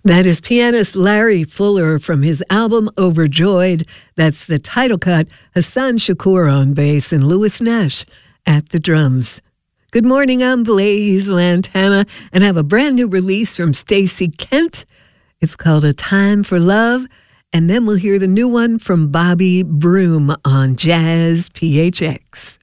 That is pianist Larry Fuller from his album Overjoyed. That's the title cut. Hassan Shakur on bass and Louis Nash at the drums. Good morning, I'm Blaise Lantana and have a brand new release from Stacey Kent. It's called A Time for Love. And then we'll hear the new one from Bobby Broom on Jazz PHX.